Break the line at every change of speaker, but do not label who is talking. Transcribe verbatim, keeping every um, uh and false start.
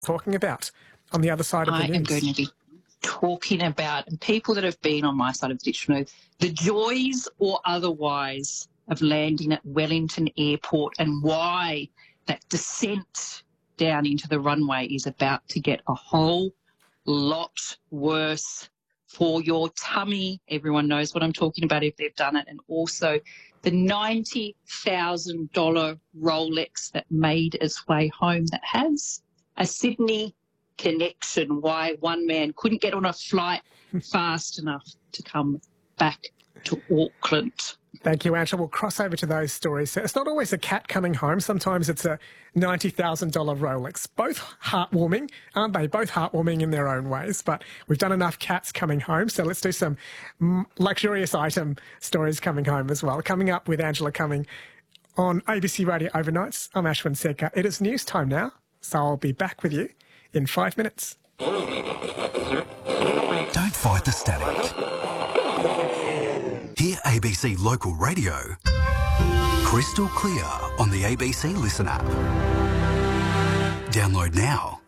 talking about on the other side of the
I
news?
am going to be talking about, and people that have been on my side of the ditch know, the joys or otherwise of landing at Wellington Airport and why that descent down into the runway is about to get a whole lot worse for your tummy. Everyone knows what I'm talking about if they've done it. And also the ninety thousand dollars Rolex that made its way home that has a Sydney connection, why one man couldn't get on a flight fast enough to come back to Auckland.
Thank you, Angela. We'll cross over to those stories. It's not always a cat coming home. Sometimes it's a ninety thousand dollars Rolex. Both heartwarming, aren't they? Both heartwarming in their own ways. But we've done enough cats coming home, so let's do some luxurious item stories coming home as well. Coming up with Angela Cumming on A B C Radio Overnights. I'm Ashwin Sekar. It is news time now, so I'll be back with you in five minutes.
Don't fight the static. Hear A B C Local Radio crystal clear on the A B C Listen app. Download now.